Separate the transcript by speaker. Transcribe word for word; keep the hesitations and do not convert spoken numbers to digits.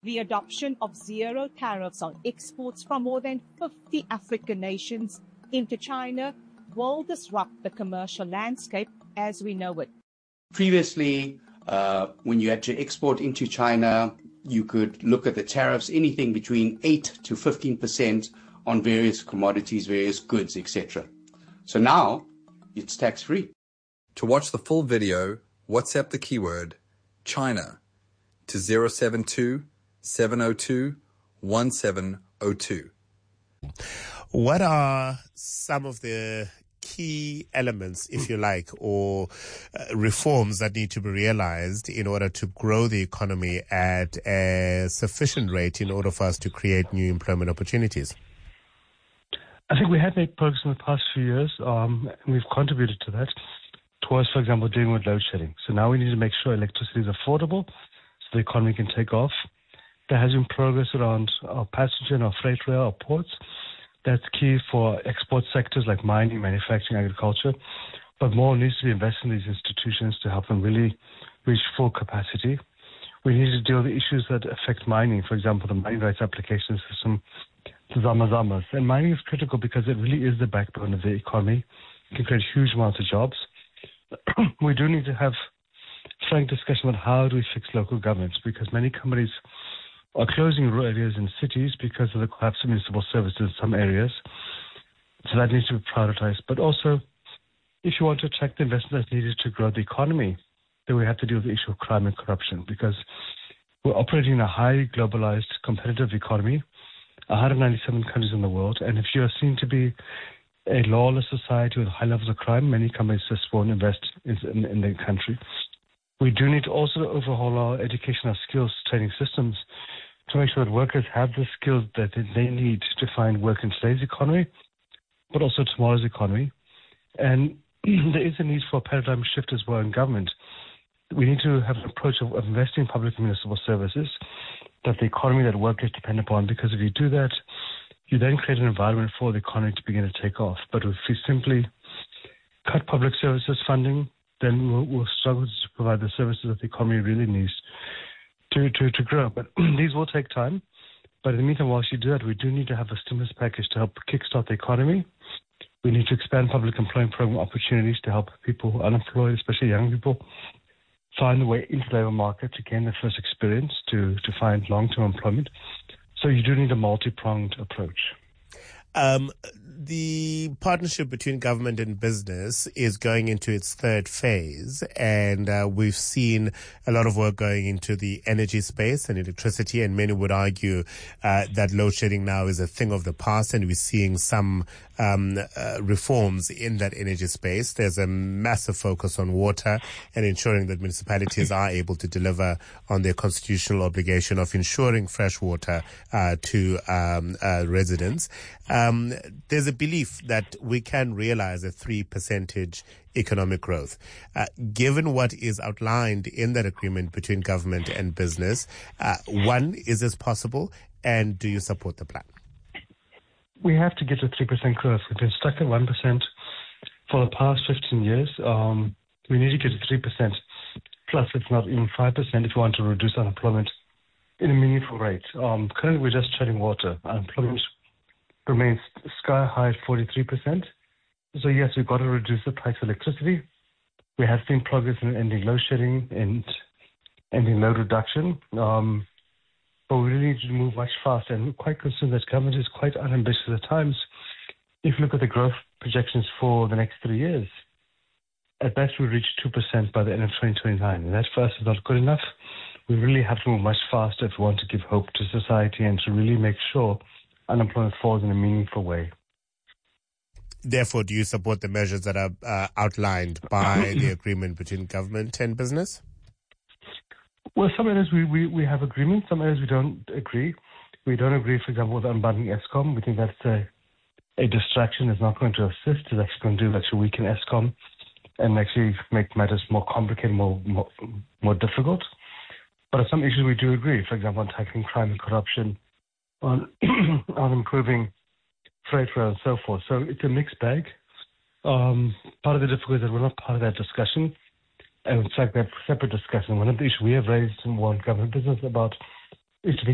Speaker 1: The adoption of zero tariffs on exports from more than fifty African nations into China will disrupt the commercial landscape as we know it.
Speaker 2: Previously, uh, when you had to export into China, you could look at the tariffs, anything between eight to fifteen percent on various commodities, various goods, et cetera. So now it's tax-free.
Speaker 3: To watch the full video, WhatsApp the keyword China to zero seven two, seven zero two, one seven zero two.
Speaker 4: What are some of the key elements, if you like, or uh, reforms that need to be realized in order to grow the economy at a sufficient rate in order for us to create new employment opportunities?
Speaker 5: I think we have made progress in the past few years, um, and we've contributed to that towards, for example, dealing with load shedding. So now we need to make sure electricity is affordable so the economy can take off. There has been progress around our passenger and our freight rail, our ports. That's key for export sectors like mining, manufacturing, agriculture. But more needs to be invested in these institutions to help them really reach full capacity. We need to deal with the issues that affect mining, for example, the mining rights application system, the Zama-Zamas. And mining is critical because it really is the backbone of the economy. It can create huge amounts of jobs. We do need to have frank discussion about how do we fix local governments, because many companies are closing rural areas in cities because of the collapse of municipal services in some areas. So that needs to be prioritized. But also, if you want to attract the investment that's needed to grow the economy, then we have to deal with the issue of crime and corruption, because we're operating in a highly globalized, competitive economy, one hundred ninety-seven countries in the world. And if you're seen to be a lawless society with high levels of crime, many companies just won't invest in, in, in the country. We do need to also overhaul our education, our skills training systems to make sure that workers have the skills that they need to find work in today's economy, but also tomorrow's economy. And there is a need for a paradigm shift as well in government. We need to have an approach of investing in public and municipal services that the economy, that workers depend upon, because if you do that, you then create an environment for the economy to begin to take off. But if we simply cut public services funding, then we'll, we'll struggle to provide the services that the economy really needs to, to, to grow. But these will take time. But in the meantime, whilst you do that, we do need to have a stimulus package to help kickstart the economy. We need to expand public employment program opportunities to help people unemployed, especially young people, find a way into the labor market to gain their first experience, to, to find long-term employment. So you do need a multi-pronged approach.
Speaker 4: Um, the partnership between government and business is going into its third phase, and uh, we've seen a lot of work going into the energy space and electricity, and many would argue uh, that load shedding now is a thing of the past, and we're seeing some um, uh, reforms in that energy space. There's a massive focus on water and ensuring that municipalities are able to deliver on their constitutional obligation of ensuring fresh water uh, to um, uh, residents. Um, there's a belief that we can realize a three percentage economic growth. Uh, given what is outlined in that agreement between government and business, uh, one, is this possible, and do you support the plan?
Speaker 5: We have to get to three percent growth. We've been stuck at one percent for the past fifteen years. Um, we need to get to three percent, plus if not even five percent if we want to reduce unemployment in a meaningful rate. Um, currently, we're just treading water. Unemployment remains sky high at forty-three percent. So yes, we've got to reduce the price of electricity. We have seen progress in ending load shedding and ending load reduction. Um, but we really need to move much faster. And we're quite concerned that government is quite unambitious at times. If you look at the growth projections for the next three years, at best we reach two percent by the end of twenty twenty-nine. And that for us is not good enough. We really have to move much faster if we want to give hope to society and to really make sure unemployment falls in a meaningful way.
Speaker 4: Therefore, do you support the measures that are uh, outlined by the agreement between government and business?
Speaker 5: Well, some areas we, we, we have agreement, some areas we don't agree. We don't agree, for example, with unbundling Eskom. We think that's a, a distraction. It's not going to assist. It's actually going to do actually weaken Eskom and actually make matters more complicated, more, more, more difficult. But on some issues we do agree, for example, on tackling crime and corruption, on on improving freight rail and so forth. So it's a mixed bag. Um, part of the difficulty is that we're not part of that discussion. And in fact, we have separate discussion. One of the issues we have raised in one government business about is to